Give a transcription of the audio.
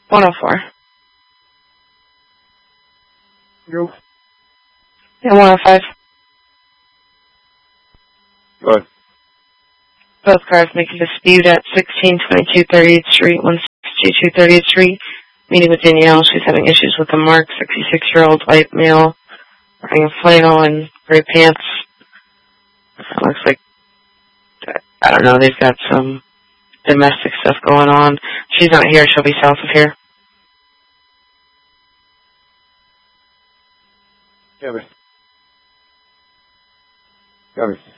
104. You? Yeah, 105. Go ahead. Both cars making dispute at 1622 30th Street, 162 30th Street. Meeting with Danielle. She's having issues with a Mark, 66-year-old white male, wearing a flannel and gray pants. Looks like, I don't know, they've got some domestic stuff going on. She's not here. She'll be south of here. Copy. Copy.